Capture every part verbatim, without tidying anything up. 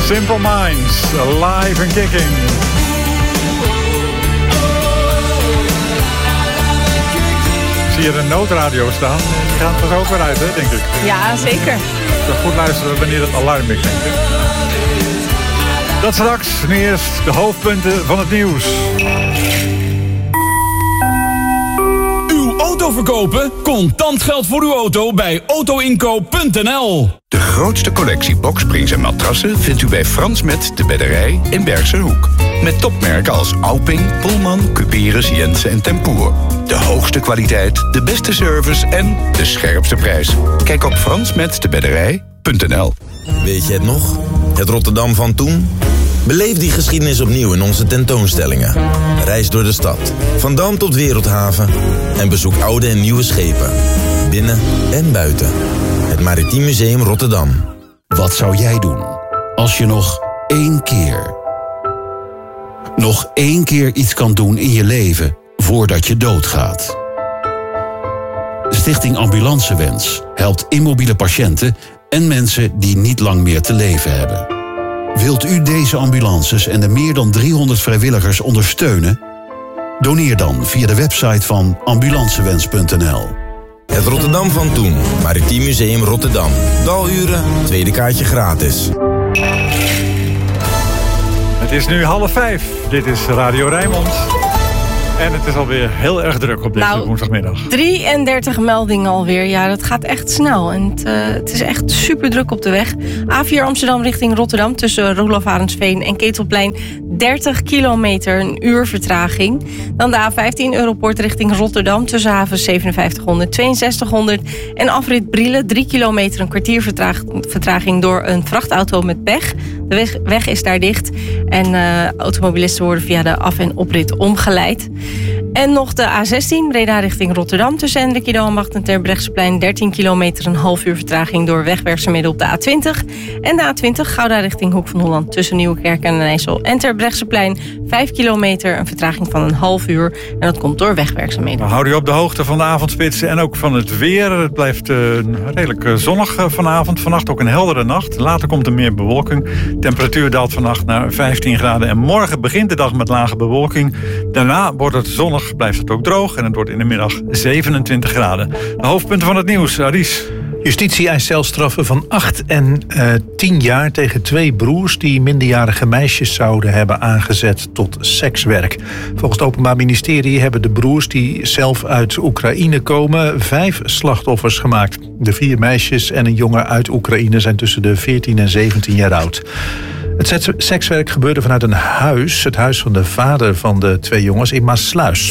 Simple Minds, alive and kicking. Zie je een noodradio staan? Die gaat er ook weer uit, hè, denk ik. Ja, zeker. Even goed luisteren wanneer het alarm is, denk ik. Dat straks. Nu eerst de hoofdpunten van het nieuws. Uw auto verkopen? Contant geld voor uw auto bij autoinkoop punt n l. De grootste collectie boksprings en matrassen vindt u bij Frans Met de Bedderij in Bergse Hoek. Met topmerken als Auping, Pullman, Cuperus, Jensen en Tempoer. De hoogste kwaliteit, de beste service en de scherpste prijs. Kijk op frans met de bedderij punt n l. Weet je het nog? Het Rotterdam van toen? Beleef die geschiedenis opnieuw in onze tentoonstellingen. Reis door de stad, van Dam tot Wereldhaven. En bezoek oude en nieuwe schepen. Binnen en buiten. Het Maritiem Museum Rotterdam. Wat zou jij doen als je nog één keer... nog één keer iets kan doen in je leven voordat je doodgaat? Stichting Ambulancewens helpt immobiele patiënten en mensen die niet lang meer te leven hebben. Wilt u deze ambulances en de meer dan driehonderd vrijwilligers ondersteunen? Doneer dan via de website van ambulancewens punt n l. Het Rotterdam van toen. Maritiem Museum Rotterdam. Daluren, tweede kaartje gratis. Het is nu half vijf. Dit is Radio Rijnmond. En het is alweer heel erg druk op deze nou, woensdagmiddag. drieëndertig meldingen alweer. Ja, dat gaat echt snel. En het, uh, het is echt super druk op de weg. A vier Amsterdam richting Rotterdam tussen Roelof Arendsveen en Ketelplein. dertig kilometer, een uur vertraging. Dan de A vijftien Europoort richting Rotterdam tussen haven zevenenvijftighonderd, tweeënzestighonderd. En afrit Brielen, drie kilometer, een kwartier vertraag, vertraging door een vrachtauto met pech. De weg, weg is daar dicht. En uh, automobilisten worden via de af- en oprit omgeleid. En nog de A zestien, Breda richting Rotterdam tussen Hendrik Ambacht en Terbrechtseplein, dertien kilometer, een half uur vertraging door wegwerkzaamheden op de A twintig. En de A twintig, Gouda richting Hoek van Holland tussen Nieuwekerk en Den IJssel en Terbrechtseplein, vijf kilometer, een vertraging van een half uur. En dat komt door wegwerkzaamheden. We houden u op de hoogte van de avondspitsen en ook van het weer. Het blijft uh, redelijk uh, zonnig uh, vanavond. Vannacht ook een heldere nacht. Later komt er meer bewolking. Temperatuur daalt vannacht naar vijftien graden. En morgen begint de dag met lage bewolking. Daarna wordt het zonnig, blijft het ook droog. En het wordt in de middag zevenentwintig graden. De hoofdpunten van het nieuws, Aris. Justitie eist celstraffen van acht en tien jaar tegen twee broers die minderjarige meisjes zouden hebben aangezet tot sekswerk. Volgens het Openbaar Ministerie hebben de broers die zelf uit Oekraïne komen vijf slachtoffers gemaakt. De vier meisjes en een jongen uit Oekraïne zijn tussen de veertien en zeventien jaar oud. Het sekswerk gebeurde vanuit een huis, het huis van de vader van de twee jongens in Maassluis.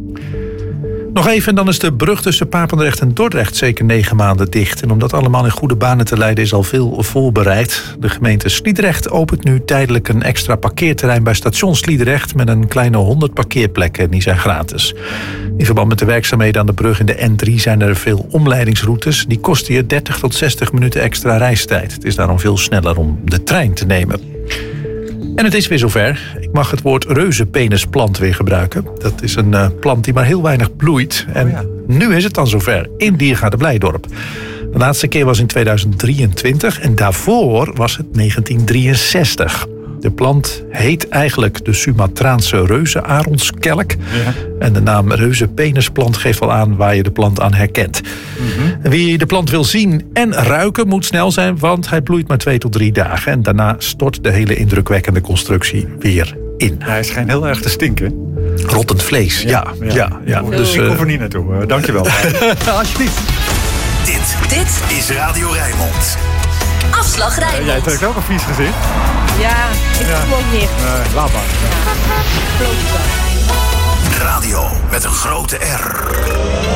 Nog even, en dan is de brug tussen Papendrecht en Dordrecht zeker negen maanden dicht. En om dat allemaal in goede banen te leiden is al veel voorbereid. De gemeente Sliedrecht opent nu tijdelijk een extra parkeerterrein bij station Sliedrecht met een kleine honderd parkeerplekken. Die zijn gratis. In verband met de werkzaamheden aan de brug in de N drie zijn er veel omleidingsroutes. Die kosten je dertig tot zestig minuten extra reistijd. Het is daarom veel sneller om de trein te nemen. En het is weer zover. Ik mag het woord reuzenpenisplant weer gebruiken. Dat is een uh, plant die maar heel weinig bloeit. En oh ja. Nu is het dan zover in Diergaarde Blijdorp. De laatste keer was in tweeduizend drieëntwintig en daarvoor was het negentien drieënzestig. De plant heet eigenlijk de Sumatraanse reuzenaronskelk. Ja. En de naam reuzenpenisplant geeft al aan waar je de plant aan herkent. Mm-hmm. Wie de plant wil zien en ruiken moet snel zijn, want hij bloeit maar twee tot drie dagen. En daarna stort de hele indrukwekkende constructie weer in. Hij schijnt heel erg te stinken. Rottend vlees, ja. ja, ja, ja. Dus, ik hoef er niet naartoe. Uh, dankjewel. Alsjeblieft. Dit, dit is Radio Rijnmond. Afslag Rijnmond. Uh, jij trekt ook een vies gezicht. Ja, ik ja. geloof niet. Nee, laat maar. Ja. Radio met een grote R.